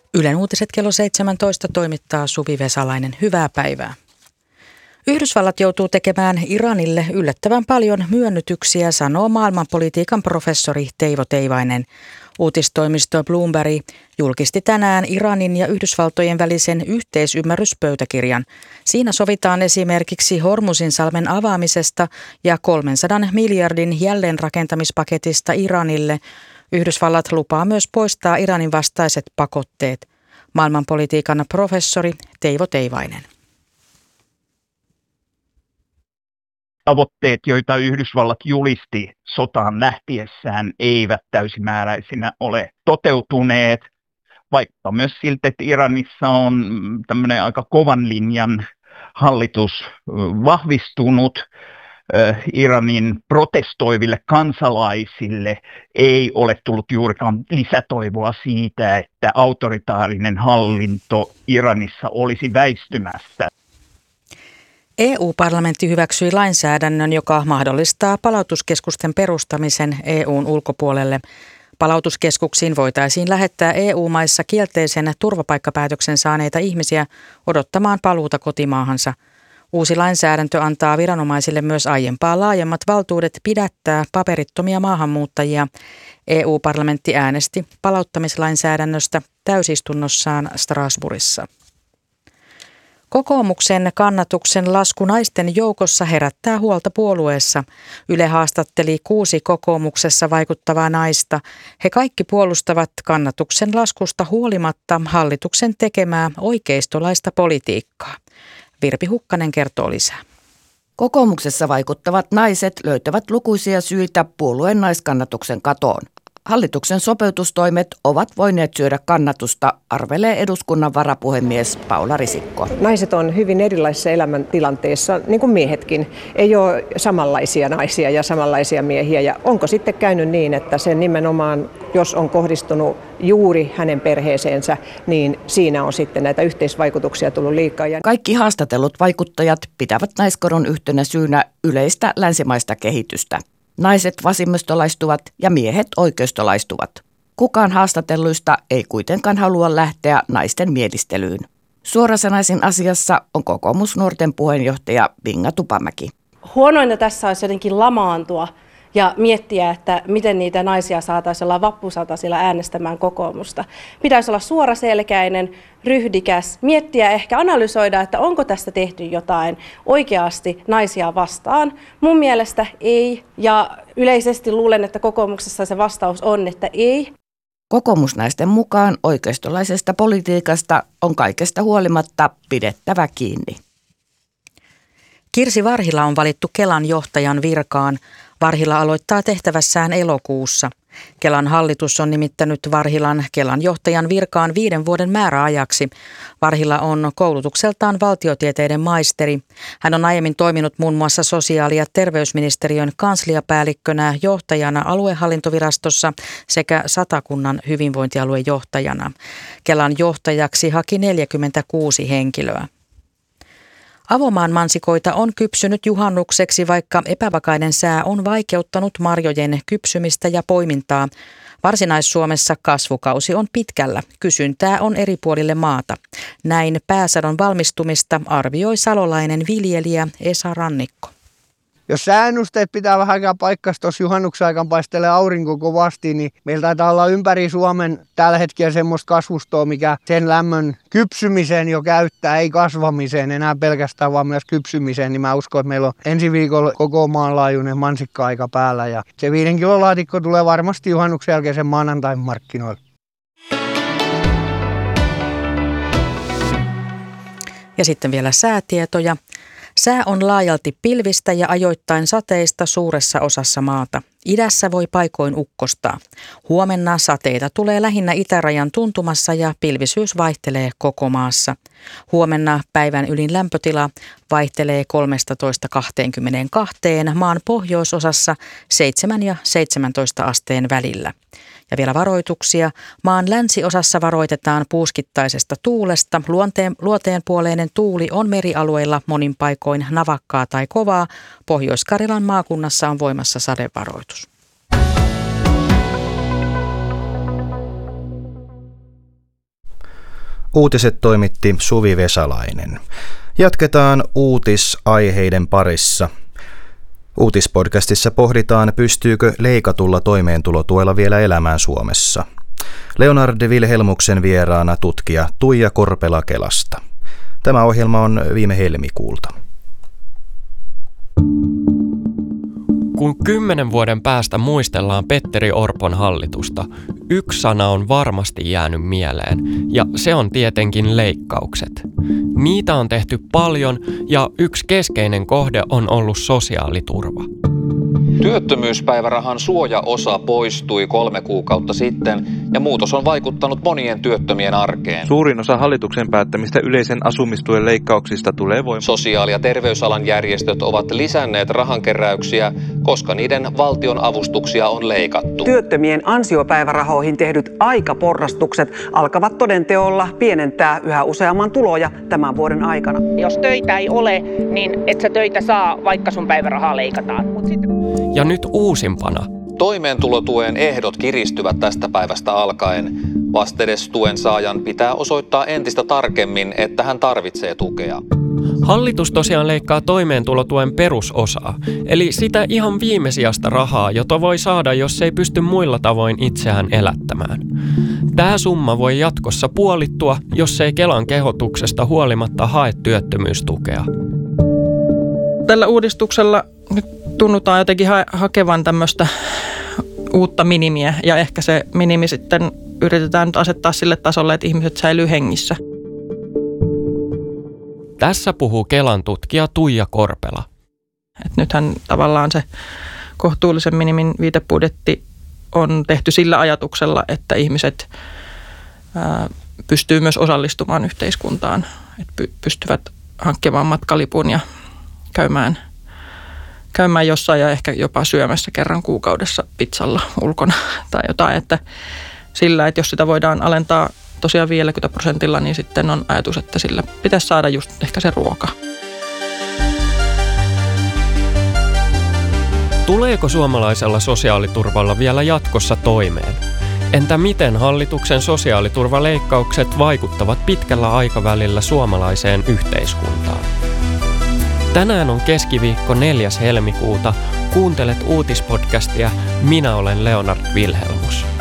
Ylen uutiset kello 17 toimittaa Suvi Vesalainen. Hyvää päivää. Yhdysvallat joutuu tekemään Iranille yllättävän paljon myönnytyksiä, sanoo maailmanpolitiikan professori Teivo Teivainen. Uutistoimisto Bloomberg julkisti tänään Iranin ja Yhdysvaltojen välisen yhteisymmärryspöytäkirjan. Siinä sovitaan esimerkiksi Hormuzinsalmen avaamisesta ja 300 miljardin jälleenrakentamispaketista Iranille. Yhdysvallat lupaa myös poistaa Iranin vastaiset pakotteet. Maailmanpolitiikan professori Teivo Teivainen. Tavoitteet, joita Yhdysvallat julisti sotaan lähtiessään, eivät täysimääräisinä ole toteutuneet, vaikka myös siltä, että Iranissa on tämmöinen aika kovan linjan hallitus vahvistunut. Iranin protestoiville kansalaisille ei ole tullut juurikaan lisätoivoa siitä, että autoritaarinen hallinto Iranissa olisi väistymässä. EU-parlamentti hyväksyi lainsäädännön, joka mahdollistaa palautuskeskusten perustamisen EUn ulkopuolelle. Palautuskeskuksiin voitaisiin lähettää EU-maissa kielteisen turvapaikkapäätöksen saaneita ihmisiä odottamaan paluuta kotimaahansa. Uusi lainsäädäntö antaa viranomaisille myös aiempaa laajemmat valtuudet pidättää paperittomia maahanmuuttajia. EU-parlamentti äänesti palauttamislainsäädännöstä täysistunnossaan Strasbourgissa. Kokoomuksen kannatuksen lasku naisten joukossa herättää huolta puolueessa. Yle haastatteli 6 kokoomuksessa vaikuttavaa naista. He kaikki puolustavat kannatuksen laskusta huolimatta hallituksen tekemää oikeistolaista politiikkaa. Virpi Hukkanen kertoo lisää. Kokoomuksessa vaikuttavat naiset löytävät lukuisia syitä puolueen naiskannatuksen katoon. Hallituksen sopeutustoimet ovat voineet syödä kannatusta, arvelee eduskunnan varapuhemies Paula Risikko. Naiset on hyvin erilaisissa elämäntilanteissa, niin kuin miehetkin. Ei ole samanlaisia naisia ja samanlaisia miehiä. Ja onko sitten käynyt niin, että se nimenomaan, jos on kohdistunut juuri hänen perheeseensä, niin siinä on sitten näitä yhteisvaikutuksia tullut liikaa. Kaikki haastatellut vaikuttajat pitävät naiskoron yhtenä syynä yleistä länsimaista kehitystä. Naiset vasemmistolaistuvat ja miehet oikeistolaistuvat. Kukaan haastatelluista ei kuitenkaan halua lähteä naisten mielistelyyn. Suorasanaisin asiassa on kokoomusnuorten puheenjohtaja Pinga Tupamäki. Huonointa tässä olisi jotenkin lamaantua ja miettiä, että miten niitä naisia saataisiin olla vappusatasilla äänestämään kokoomusta. Pitäisi olla suoraselkäinen, ryhdikäs, miettiä, ehkä analysoida, että onko tästä tehty jotain oikeasti naisia vastaan. Mun mielestä ei, ja yleisesti luulen, että kokoomuksessa se vastaus on, että ei. Kokoomusnaisten mukaan oikeistolaisesta politiikasta on kaikesta huolimatta pidettävä kiinni. Kirsi Varhila on valittu Kelan johtajan virkaan. Varhila aloittaa tehtävässään elokuussa. Kelan hallitus on nimittänyt Varhilan Kelan johtajan virkaan 5 vuoden määräajaksi. Varhila on koulutukseltaan valtiotieteiden maisteri. Hän on aiemmin toiminut muun muassa sosiaali- ja terveysministeriön kansliapäällikkönä, johtajana aluehallintovirastossa sekä Satakunnan hyvinvointialueen johtajana. Kelan johtajaksi haki 46 henkilöä. Avomaan mansikoita on kypsynyt juhannukseksi, vaikka epävakainen sää on vaikeuttanut marjojen kypsymistä ja poimintaa. Varsinais-Suomessa kasvukausi on pitkällä. Kysyntää on eri puolille maata. Näin pääsadon valmistumista arvioi salolainen viljelijä Esa Rannikko. Jos sääennusteet pitää vähän aikaa paikkansa, tuossa juhannuksen aikaan paistelee aurinko kovasti, niin meillä taitaa olla ympäri Suomen tällä hetkellä semmoista kasvustoa, mikä sen lämmön kypsymiseen jo käyttää, ei kasvamiseen enää pelkästään, vaan myös kypsymiseen. Niin mä uskon, että meillä on ensi viikolla koko maanlaajuinen mansikka-aika päällä ja se 5 kilon laatikko tulee varmasti juhannuksen jälkeisen maanantain markkinoille. Ja sitten vielä säätietoja. Sää on laajalti pilvistä ja ajoittain sateista suuressa osassa maata. Idässä voi paikoin ukkostaa. Huomenna sateita tulee lähinnä itärajan tuntumassa ja pilvisyys vaihtelee koko maassa. Huomenna päivän ylin lämpötila vaihtelee 13–22 maan pohjoisosassa 7 ja 17 asteen välillä. Ja vielä varoituksia. Maan länsiosassa varoitetaan puuskittaisesta tuulesta. Luoteenpuoleinen tuuli on merialueilla monin paikoin navakkaa tai kovaa. Pohjois-Karjalan maakunnassa on voimassa sadevaroitus. Uutiset toimitti Suvi Vesalainen. Jatketaan uutisaiheiden parissa. Uutispodcastissa pohditaan, pystyykö leikatulla toimeentulotuella vielä elämään Suomessa. Leonard Vilhelmuksen vieraana tutkija Tuija Korpela Kelasta. Tämä ohjelma on viime helmikuulta. Kun 10 vuoden päästä muistellaan Petteri Orpon hallitusta, yksi sana on varmasti jäänyt mieleen, ja se on tietenkin leikkaukset. Niitä on tehty paljon, ja yksi keskeinen kohde on ollut sosiaaliturva. Työttömyyspäivärahan suojaosa poistui 3 kuukautta sitten ja muutos on vaikuttanut monien työttömien arkeen. Suurin osa hallituksen päättämistä yleisen asumistuen leikkauksista tulee voimaan. Sosiaali- ja terveysalan järjestöt ovat lisänneet rahankeräyksiä, koska niiden valtionavustuksia on leikattu. Työttömien ansiopäivärahoihin tehdyt aikaporrastukset alkavat todenteolla pienentää yhä useamman tuloja tämän vuoden aikana. Jos töitä ei ole, niin et sä töitä saa, vaikka sun päivärahaa leikataan. Ja nyt uusimpana. Toimeentulotuen ehdot kiristyvät tästä päivästä alkaen. Vastedes tuen saajan pitää osoittaa entistä tarkemmin, että hän tarvitsee tukea. Hallitus tosiaan leikkaa toimeentulotuen perusosaa, eli sitä ihan viimesijaista rahaa, jota voi saada, jos ei pysty muilla tavoin itseään elättämään. Tämä summa voi jatkossa puolittua, jos ei Kelan kehotuksesta huolimatta hae työttömyystukea. Tällä uudistuksella nyt tunnutaan jotenkin hakevan tämmöistä uutta minimiä, ja ehkä se minimi sitten yritetään nyt asettaa sille tasolle, että ihmiset säilyy hengissä. Tässä puhuu Kelan tutkija Tuija Korpela. Nythän tavallaan se kohtuullisen minimin viitebudjetti on tehty sillä ajatuksella, että ihmiset pystyy myös osallistumaan yhteiskuntaan, että pystyvät hankkimaan matkalipun ja käymään jossain ja ehkä jopa syömässä kerran kuukaudessa pizzalla ulkona tai jotain, että sillä, että jos sitä voidaan alentaa tosiaan 50%, niin sitten on ajatus, että sillä pitäisi saada just ehkä se ruoka. Tuleeko suomalaisella sosiaaliturvalla vielä jatkossa toimeen? Entä miten hallituksen sosiaaliturvaleikkaukset vaikuttavat pitkällä aikavälillä suomalaiseen yhteiskuntaan? Tänään on keskiviikko 4. helmikuuta. Kuuntelet uutispodcastia. Minä olen Leonard Vilhelmus.